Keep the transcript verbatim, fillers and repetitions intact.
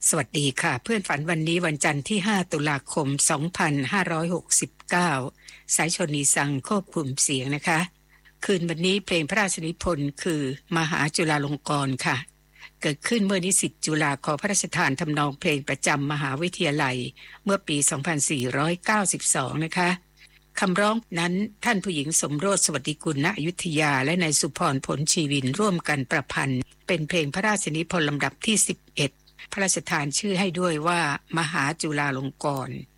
สวัสดีค่ะเพื่อนฝันวันนี้วันจันทร์ที่ห้าตุลาคมสองพันห้าร้อยหกสิบเก้าสายชนนีสังควบคุมเสียงนะคะคืนวันนี้เพลงพระราชนิพนธ์คือมหาจุฬาลงกรณ์ค่ะเกิดขึ้นเมื่อนิสิตจุฬาขอพระราชทานทำนองเพลงประจำมหาวิทยาลัยเมื่อปีสองพันสี่ร้อยเก้าสิบสองนะคะคำร้องนั้นท่านผู้หญิงสมโรสสวัสดิกุลณอยุธยาและนายสุพรผลชีวินร่วมกันประพันธ์เป็นเพลงพระราชนิพนธ์ลำดับที่สิบเอ็ดพระราชทานชื่อให้ด้วยว่ามหาจุฬาลงกรณ์